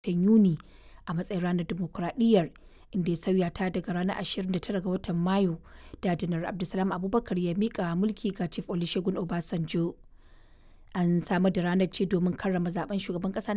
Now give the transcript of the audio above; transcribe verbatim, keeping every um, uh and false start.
watan Yuni a matsayin ranar dimokuraɗiyyar, inda ya sauya ta daga ranar ashirin da tara ga watan Mayu da Janar Abdulsalam Abubakar ya miƙa mulki ga Chief Olusegun Obasanjo. An samar da ranar ce domin karrama zaben shugaban ƙasa